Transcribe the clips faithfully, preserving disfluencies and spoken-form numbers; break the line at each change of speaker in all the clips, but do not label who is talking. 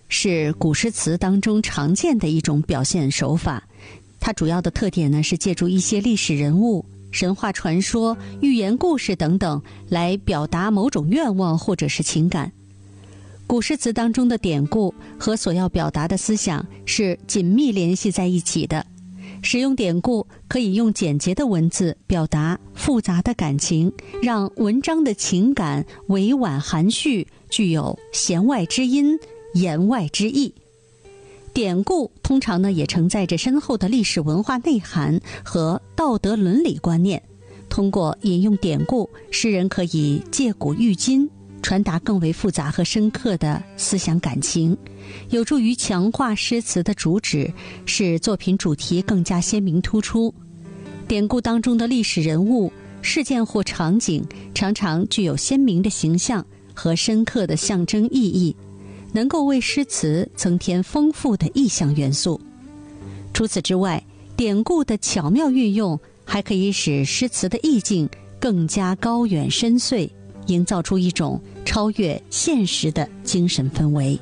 是古诗词当中常见的一种表现手法，它主要的特点呢是借助一些历史人物、神话传说、寓言故事等等来表达某种愿望或者是情感。古诗词当中的典故和所要表达的思想是紧密联系在一起的。使用典故可以用简洁的文字表达复杂的感情，让文章的情感委婉含蓄，具有弦外之音、言外之意。典故通常呢也承载着深厚的历史文化内涵和道德伦理观念。通过引用典故，诗人可以借古喻今，传达更为复杂和深刻的思想感情，有助于强化诗词的主旨，使作品主题更加鲜明突出。典故当中的历史人物、事件或场景常常具有鲜明的形象和深刻的象征意义，能够为诗词增添丰富的意象元素。除此之外，典故的巧妙运用还可以使诗词的意境更加高远深邃，营造出一种超越现实的精神氛围。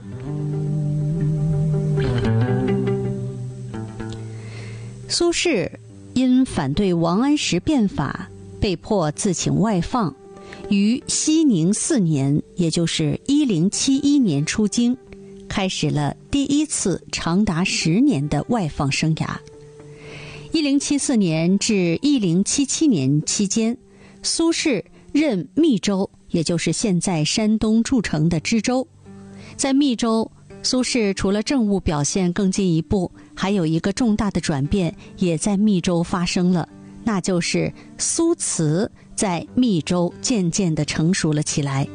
苏轼因反对王安石变法，被迫自请外放，于熙宁四年，也就是一零七一年出京，开始了第一次长达十年的外放生涯。一零七四年至一零七七年期间，苏轼任密州，也就是现在山东筑城的知州。在密州，苏轼除了政务表现更进一步，还有一个重大的转变也在密州发生了，那就是苏词在密州渐渐地成熟了起来。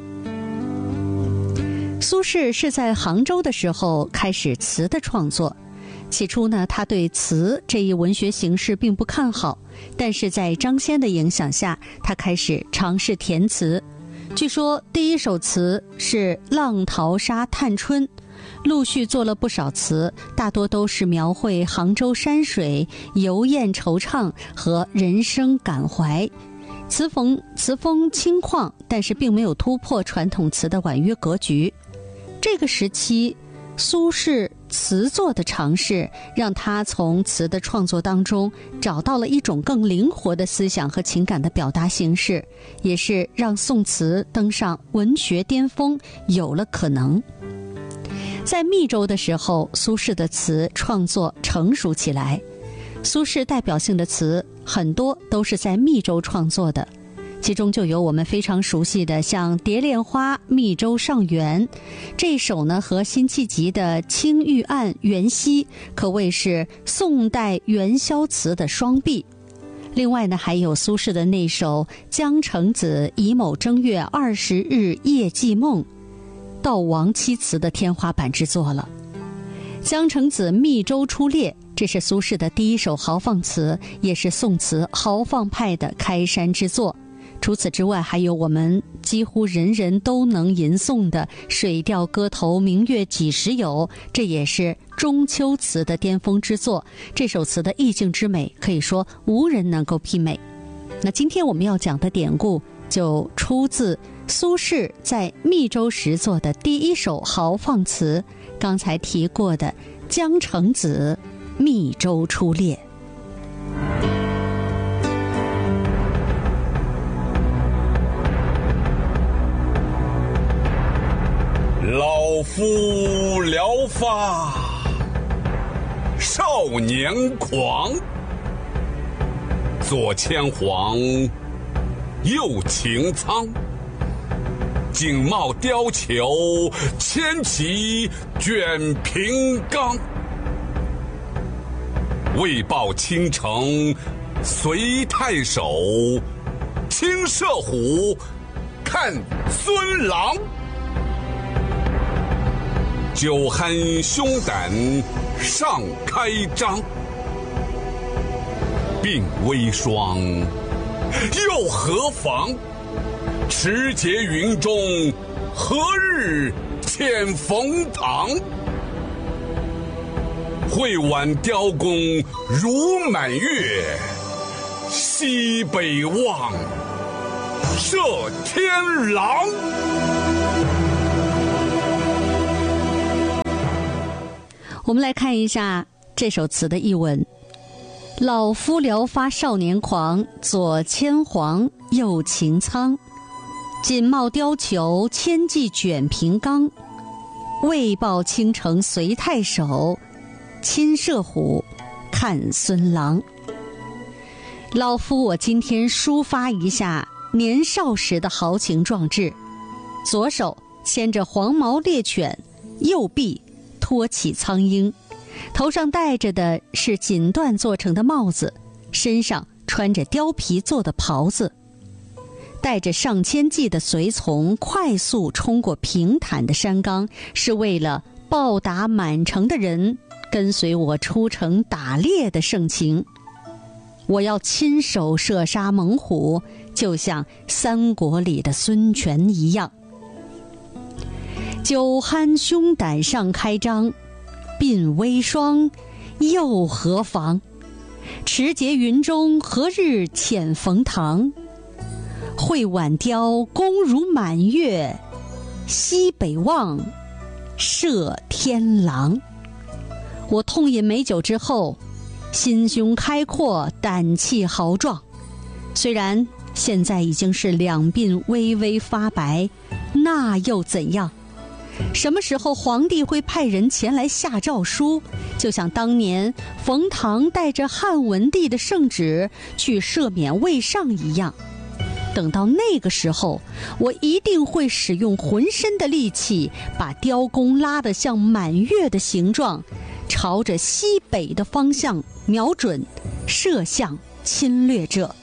苏轼是在杭州的时候开始词的创作，起初呢，他对词这一文学形式并不看好，但是在张先的影响下，他开始尝试填词。据说第一首词是《浪淘沙探春》，陆续做了不少词，大多都是描绘杭州山水、游宴惆怅和人生感怀。词风词风轻旷，但是并没有突破传统词的婉约格局。这个时期苏轼词作的尝试，让他从词的创作当中找到了一种更灵活的思想和情感的表达形式，也是让宋词登上文学巅峰有了可能。在密州的时候，苏轼的词创作成熟起来。苏轼代表性的词很多都是在密州创作的，其中就有我们非常熟悉的像《蝶恋花·密州上元》这一首呢，和辛弃疾的《青玉案·元夕》可谓是宋代元宵词的双璧。另外呢，还有苏轼的那首《江城子·乙卯正月二十日夜寄梦》，悼亡妻词的天花板之作了。江城子密州出猎，这是苏轼的第一首豪放词，也是宋词豪放派的开山之作。除此之外，还有我们几乎人人都能吟诵的《水调歌头·明月几时有》，这也是中秋词的巅峰之作。这首词的意境之美，可以说无人能够媲美。那今天我们要讲的典故，就出自苏轼在密州时作的第一首豪放词，刚才提过的《江城子·密州出猎》。
老夫聊发少年狂，左牵黄，右擎苍，锦帽貂裘，千骑卷平冈。为报倾城随太守，亲射虎，看孙郎。酒酣胸胆尚开张，鬓微霜，又何妨？持节云中，何日遣冯唐？会挽雕弓如满月，西北望，射天狼。
我们来看一下这首词的译文。老夫聊发少年狂，左牵黄，右擎苍。锦帽貂裘，千骑卷平冈。为报倾城随太守，亲射虎，看孙郎。老夫我今天抒发一下年少时的豪情壮志。左手牵着黄毛猎犬，右臂托起苍鹰。头上戴着的是锦缎做成的帽子，身上穿着貂皮做的袍子，带着上千骑的随从快速冲过平坦的山冈，是为了报答满城的人跟随我出城打猎的盛情。我要亲手射杀猛虎，就像三国里的孙权一样。酒酣胸胆上开张，鬓微霜又何妨？持节云中，何日遣冯唐？会挽雕弓如满月，西北望，射天狼。我痛饮美酒之后，心胸开阔，胆气豪壮。虽然现在已经是两鬓微微发白，那又怎样？什么时候皇帝会派人前来下诏书，就像当年冯唐带着汉文帝的圣旨去赦免魏尚一样。等到那个时候，我一定会使用浑身的力气，把雕弓拉得像满月的形状，朝着西北的方向瞄准，射向侵略者。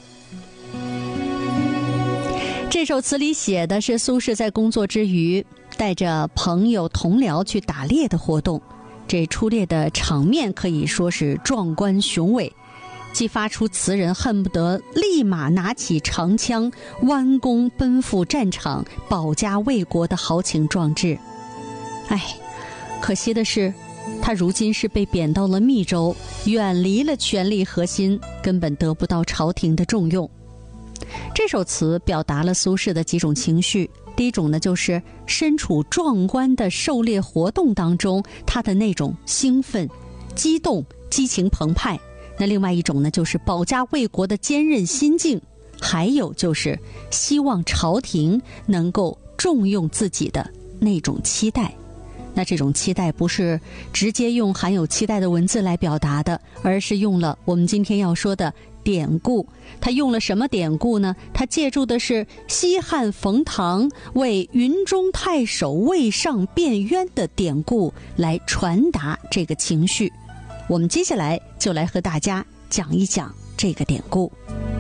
这首词里写的是苏轼在工作之余带着朋友同僚去打猎的活动，这出猎的场面可以说是壮观雄伟，激发出词人恨不得立马拿起长枪弯弓奔赴战场保家卫国的豪情壮志。哎，可惜的是他如今是被贬到了密州，远离了权力核心，根本得不到朝廷的重用。这首词表达了苏轼的几种情绪，第一种呢，就是身处壮观的狩猎活动当中，他的那种兴奋、激动、激情澎湃；那另外一种呢，就是保家卫国的坚韧心境，还有就是希望朝廷能够重用自己的那种期待。那这种期待不是直接用含有期待的文字来表达的，而是用了我们今天要说的典故。他用了什么典故呢？他借助的是西汉冯唐为云中太守魏尚辩冤的典故来传达这个情绪。我们接下来就来和大家讲一讲这个典故。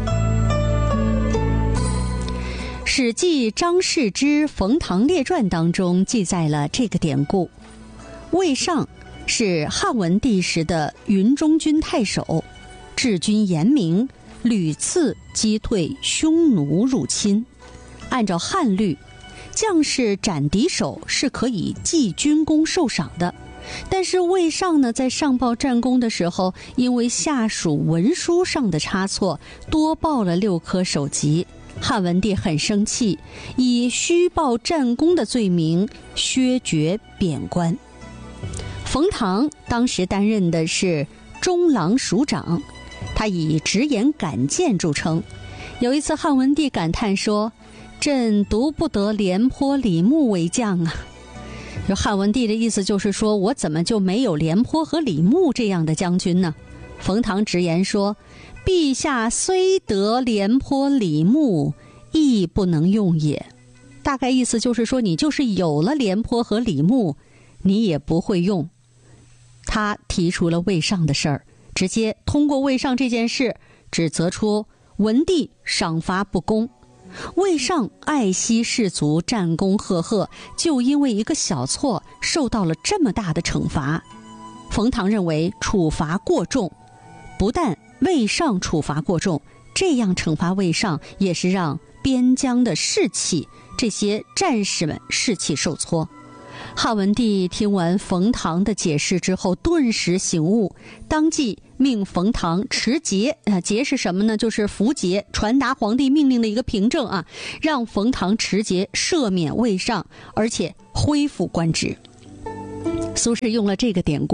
史记张氏之冯唐列传当中记载了这个典故。魏尚是汉文帝时的云中军太守，治军严明，屡次击退匈奴入侵。按照汉律，将士斩敌手是可以记军功受赏的，但是魏尚呢，在上报战功的时候，因为下属文书上的差错，多报了六颗首级。汉文帝很生气，以虚报战功的罪名削爵贬官。冯唐当时担任的是中郎署长，他以直言敢谏著称。有一次汉文帝感叹说：“朕独不得廉颇、李牧为将啊！”就汉文帝的意思就是说，我怎么就没有廉颇和李牧这样的将军呢？冯唐直言说：“陛下虽得廉颇、李牧，亦不能用也。”大概意思就是说，你就是有了廉颇和李牧，你也不会用。他提出了魏尚的事儿，直接通过魏尚这件事指责出文帝赏罚不公。魏尚爱惜士卒，战功赫赫，就因为一个小错受到了这么大的惩罚。冯唐认为处罚过重，不但魏尚处罚过重，这样惩罚魏尚也是让边疆的士气，这些战士们士气受挫。汉文帝听完冯唐的解释之后，顿时醒悟，当即命冯唐持节，呃，节是什么呢？就是符节，传达皇帝命令的一个凭证啊，让冯唐持节赦免魏尚，而且恢复官职。苏轼用了这个典故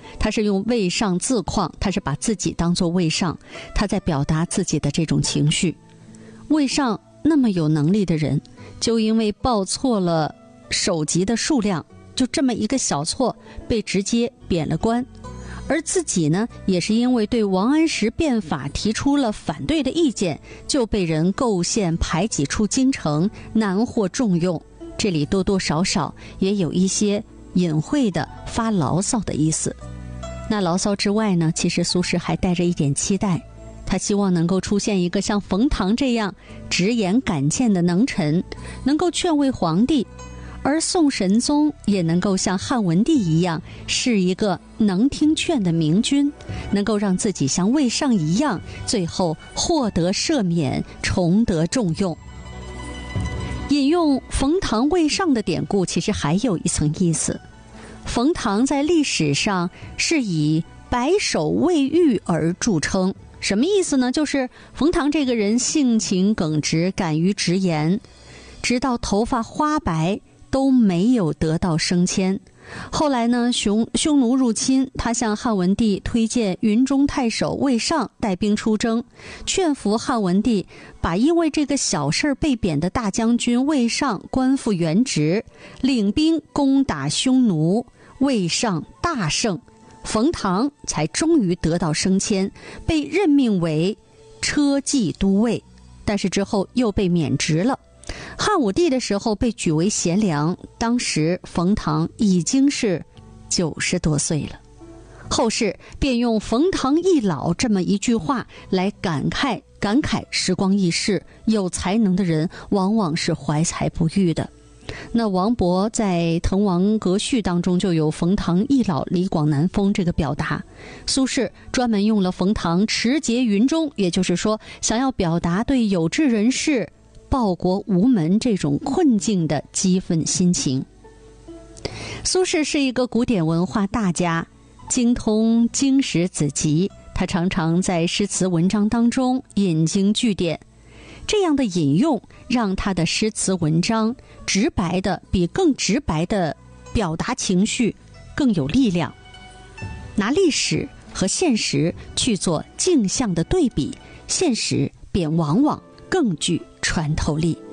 他是用魏尚自况，他是把自己当作魏尚，他在表达自己的这种情绪。魏尚那么有能力的人，就因为报错了首级的数量，就这么一个小错，被直接贬了官。而自己呢，也是因为对王安石变法提出了反对的意见，就被人构陷排挤出京城，难获重用。这里多多少少也有一些隐晦的发牢骚的意思。那牢骚之外呢，其实苏轼还带着一点期待，他希望能够出现一个像冯唐这样直言敢谏的能臣，能够劝慰皇帝，而宋神宗也能够像汉文帝一样，是一个能听劝的明君，能够让自己像魏尚一样，最后获得赦免，重得重用。引用冯唐魏尚的典故，其实还有一层意思。冯唐在历史上是以白首未育而著称，什么意思呢？就是冯唐这个人性情耿直，敢于直言，直到头发花白都没有得到升迁。后来呢，匈匈奴入侵，他向汉文帝推荐云中太守魏尚带兵出征，劝服汉文帝把因为这个小事被贬的大将军魏尚官复原职，领兵攻打匈奴。魏尚大胜，冯唐才终于得到升迁，被任命为车骑都尉，但是之后又被免职了。汉武帝的时候被举为贤良，当时冯唐已经是九十多岁了。后世便用冯唐易老这么一句话来感慨感慨时光易逝，有才能的人往往是怀才不遇的。那王勃在《滕王阁序》当中就有冯唐易老，李广难封这个表达。苏轼专门用了冯唐持节云中，也就是说想要表达对有志人士报国无门这种困境的激愤心情。苏轼是一个古典文化大家，精通经史子集，他常常在诗词文章当中引经据典，这样的引用让他的诗词文章直白的比更直白的表达情绪更有力量。拿历史和现实去做镜像的对比，现实便往往更具穿透力。